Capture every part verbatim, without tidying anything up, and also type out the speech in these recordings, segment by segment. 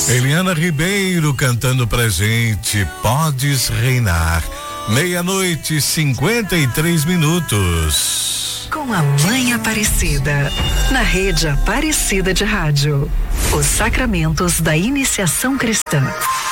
Eliana Ribeiro cantando pra gente, Podes Reinar. Meia-noite, cinquenta e três minutos. Com a Mãe Aparecida, na rede Aparecida de Rádio. Os sacramentos da iniciação cristã.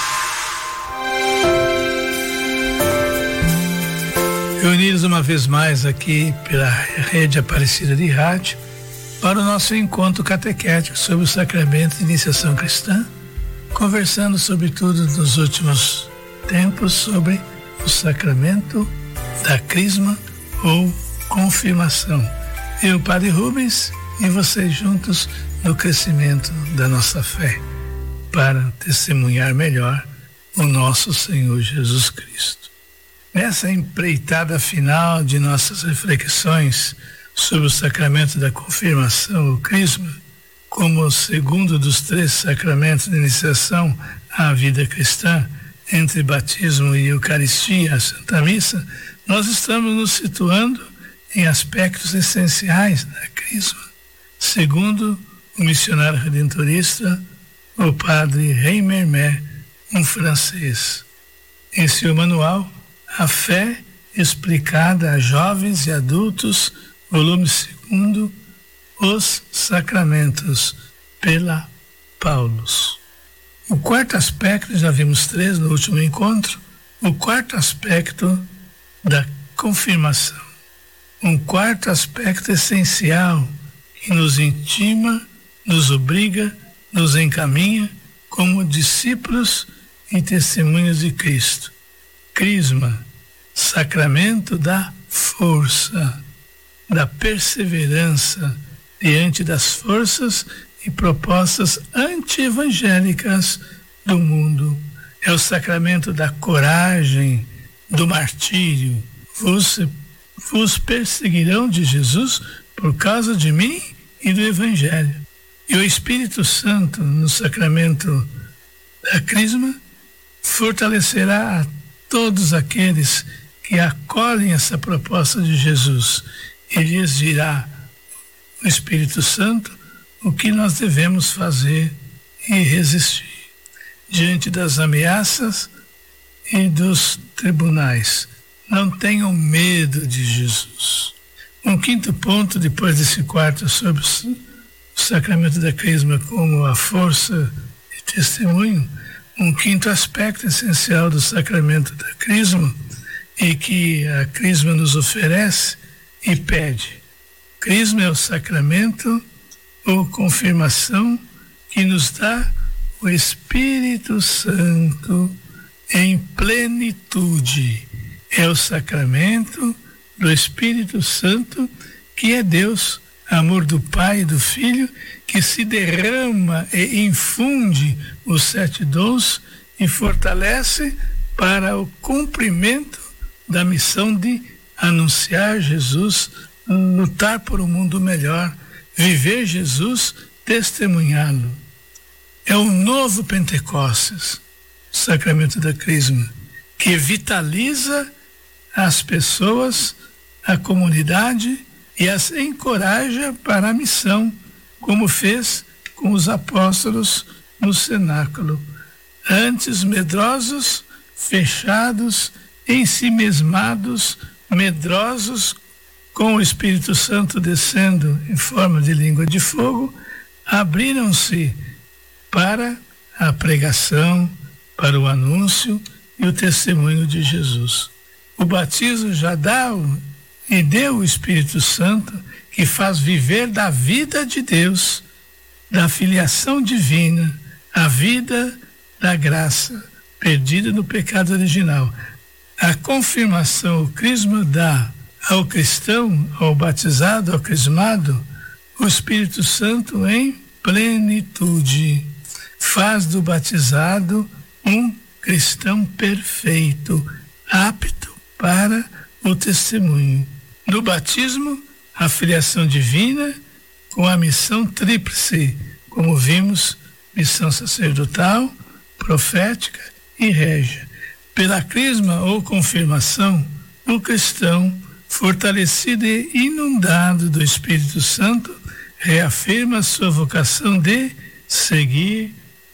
Reunidos uma vez mais aqui pela rede Aparecida de Rádio para o nosso encontro catequético sobre o sacramento de iniciação cristã, conversando sobretudo nos últimos tempos sobre o sacramento da crisma ou confirmação. Eu, Padre Rubens, e vocês juntos no crescimento da nossa fé, para testemunhar melhor o nosso Senhor Jesus Cristo. Nessa empreitada final de nossas reflexões sobre o sacramento da confirmação, o crisma, como o segundo dos três sacramentos de iniciação à vida cristã, entre batismo e Eucaristia, a Santa Missa, nós estamos nos situando em aspectos essenciais da crisma, segundo o missionário redentorista, o padre Reimermet, um francês. Em seu manual, A Fé Explicada a Jovens e Adultos, volume segundo, Os Sacramentos, pela Paulus. O quarto aspecto, já vimos três no último encontro, o quarto aspecto da confirmação. Um quarto aspecto essencial que nos intima, nos obriga, nos encaminha como discípulos e testemunhos de Cristo. Crisma, sacramento da força, da perseverança diante das forças e propostas anti-evangélicas do mundo. É o sacramento da coragem, do martírio. Vos, vos perseguirão de Jesus por causa de mim e do Evangelho. E o Espírito Santo, no sacramento da crisma, fortalecerá a todos aqueles que acolhem essa proposta de Jesus. E lhes dirá, o Espírito Santo, o que nós devemos fazer e resistir diante das ameaças e dos tribunais. Não tenham medo de Jesus. Um quinto ponto, depois desse quarto, sobre o sacramento da crisma como a força de testemunho, um quinto aspecto essencial do sacramento da crisma e que a crisma nos oferece e pede. Crisma é o sacramento ou confirmação que nos dá o Espírito Santo em plenitude. É o sacramento do Espírito Santo, que é Deus, amor do Pai e do Filho, que se derrama e infunde os sete dons e fortalece para o cumprimento da missão de anunciar Jesus, lutar por um mundo melhor, viver Jesus, testemunhá-lo. É o novo Pentecostes, o sacramento da crisma, que vitaliza as pessoas, a comunidade e as encoraja para a missão, como fez com os apóstolos no cenáculo. Antes medrosos, fechados, ensimesmados, medrosos, com o Espírito Santo descendo em forma de língua de fogo, abriram-se para a pregação, para o anúncio e o testemunho de Jesus. O batismo já dá o, e deu o Espírito Santo, que faz viver da vida de Deus, da filiação divina, a vida da graça, perdida no pecado original. A confirmação, o crisma dá ao cristão, ao batizado, ao crismado, o Espírito Santo em plenitude. Faz do batizado um cristão perfeito, apto para o testemunho. No batismo, a filiação divina com a missão tríplice, como vimos, missão sacerdotal, profética e régia. Pela crisma ou confirmação, o cristão, fortalecido e inundado do Espírito Santo, reafirma sua vocação de seguir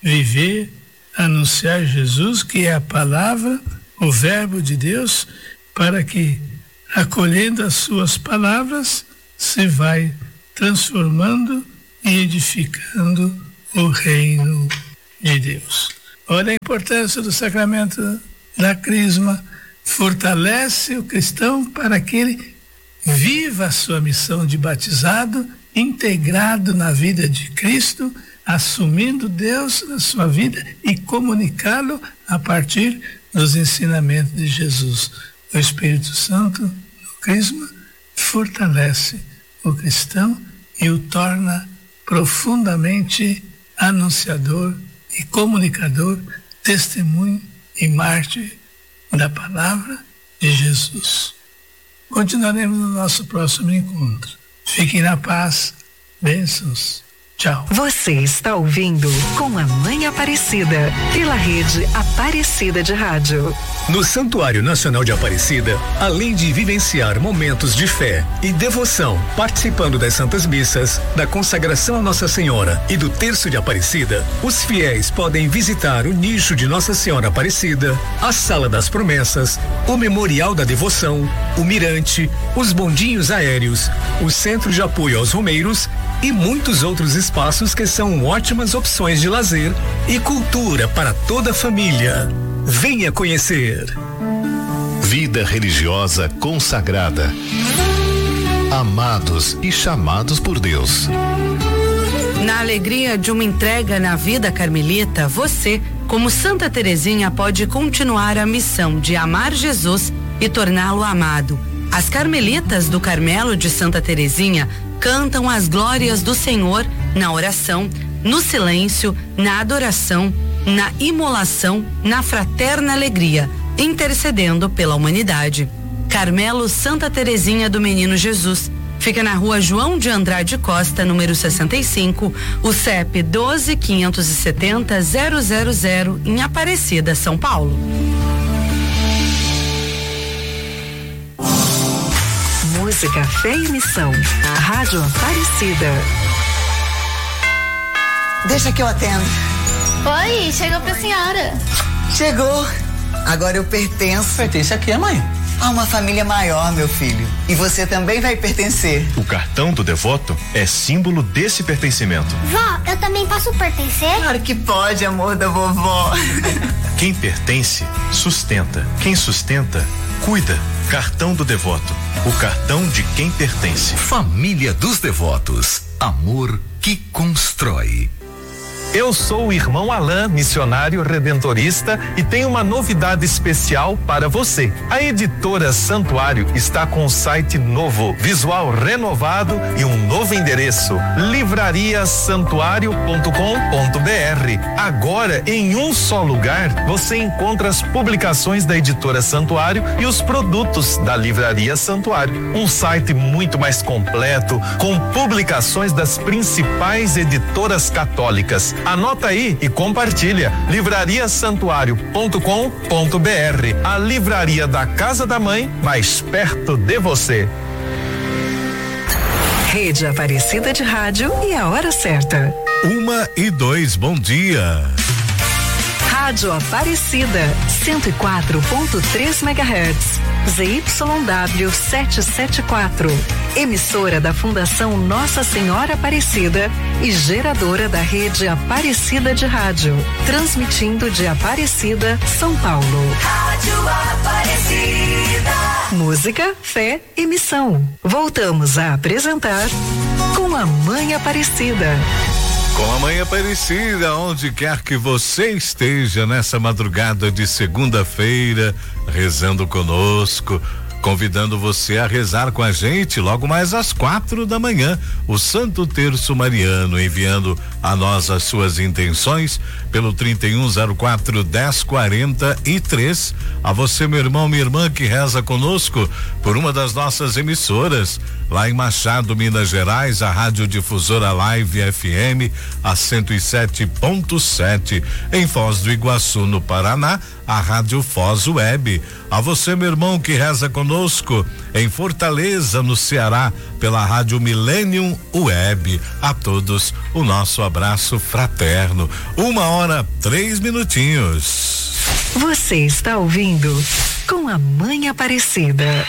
viver, anunciar Jesus, que é a palavra, o verbo de Deus, para que, acolhendo as suas palavras, se vai transformando e edificando o reino de Deus. Olha a importância do sacramento da crisma, fortalece o cristão para que ele viva a sua missão de batizado, integrado na vida de Cristo, assumindo Deus na sua vida e comunicá-lo a partir dos ensinamentos de Jesus. O Espírito Santo, no crisma, fortalece o cristão e o torna profundamente anunciador e comunicador, testemunho e mártir da palavra de Jesus. Continuaremos no nosso próximo encontro. Fiquem na paz. Bênçãos. Tchau. Você está ouvindo Com a Mãe Aparecida, pela rede Aparecida de Rádio. No Santuário Nacional de Aparecida, além de vivenciar momentos de fé e devoção, participando das Santas Missas, da consagração a Nossa Senhora e do Terço de Aparecida, os fiéis podem visitar o nicho de Nossa Senhora Aparecida, a Sala das Promessas, o Memorial da Devoção, o Mirante, os bondinhos aéreos, o Centro de Apoio aos Romeiros e muitos outros espaços que são ótimas opções de lazer e cultura para toda a família. Venha conhecer. Vida religiosa consagrada. Amados e chamados por Deus. Na alegria de uma entrega na vida carmelita, você, como Santa Teresinha, pode continuar a missão de amar Jesus e torná-lo amado. As carmelitas do Carmelo de Santa Teresinha cantam as glórias do Senhor na oração, no silêncio, na adoração, na imolação, na fraterna alegria, intercedendo pela humanidade. Carmelo Santa Teresinha do Menino Jesus. Fica na rua João de Andrade Costa, número sessenta e cinco, o C E P doze, quinhentos e setenta, zero zero zero, em Aparecida, São Paulo. Música, fé e missão. Rádio Aparecida. Deixa que eu atendo. Oi, chegou pra senhora. Chegou. Agora eu pertenço. Pertence a quê, mãe? A uma família maior, meu filho. E você também vai pertencer. O cartão do devoto é símbolo desse pertencimento. Vó, eu também posso pertencer? Claro que pode, amor da vovó. Quem pertence, sustenta. Quem sustenta, cuida. Cartão do devoto. O cartão de quem pertence. Família dos Devotos. Amor que constrói. Eu sou o irmão Alain, missionário redentorista, e tenho uma novidade especial para você. A editora Santuário está com um site novo, visual renovado e um novo endereço: livraria santuário ponto com ponto br. Agora, em um só lugar, você encontra as publicações da editora Santuário e os produtos da Livraria Santuário. Um site muito mais completo, com publicações das principais editoras católicas. Anota aí e compartilha. livraria santuário ponto com ponto br. A livraria da Casa da Mãe, mais perto de você. Rede Aparecida de Rádio e a hora certa. Uma e dois, bom dia. Rádio Aparecida, cento e quatro ponto três megahertz, Z Y W setecentos e setenta e quatro, emissora da Fundação Nossa Senhora Aparecida e geradora da rede Aparecida de Rádio, transmitindo de Aparecida, São Paulo. Rádio Aparecida. Música, fé e missão. Voltamos a apresentar Com a Mãe Aparecida. Com a Mãe Aparecida, onde quer que você esteja nessa madrugada de segunda-feira, rezando conosco, convidando você a rezar com a gente logo mais às quatro da manhã, o Santo Terço Mariano, enviando a nós as suas intenções pelo trinta e um zero quatro, dez quarenta e três. A você, meu irmão, minha irmã, que reza conosco por uma das nossas emissoras, lá em Machado, Minas Gerais, a Rádio Difusora Live F M, a cento e sete ponto sete. Em Foz do Iguaçu, no Paraná, a Rádio Foz Web. A você, meu irmão, que reza conosco conosco em Fortaleza, no Ceará, pela Rádio Millennium Web. A todos o nosso abraço fraterno. Uma hora, três minutinhos. Você está ouvindo Com a Mãe Aparecida.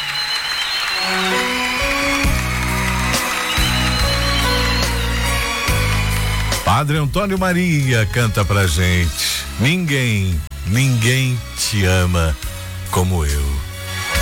Padre Antônio Maria canta pra gente: ninguém, ninguém te ama como eu.